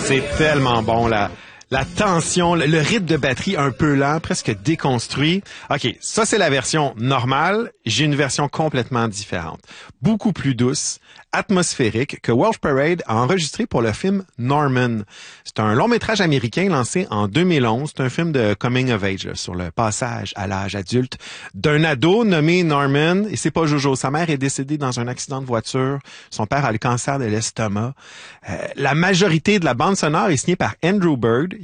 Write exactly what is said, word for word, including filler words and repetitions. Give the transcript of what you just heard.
C'est tellement bon, là. La tension, le, le rythme de batterie un peu lent, presque déconstruit. OK, ça c'est la version normale. J'ai une version complètement différente. Beaucoup plus douce, atmosphérique, que Welsh Parade a enregistré pour le film Norman. C'est un long métrage américain lancé en deux mille onze. C'est un film de coming of age, là, sur le passage à l'âge adulte d'un ado nommé Norman. Et c'est pas Jojo. Sa mère est décédée dans un accident de voiture. Son père a le cancer de l'estomac. Euh, la majorité de la bande sonore est signée par Andrew Bird.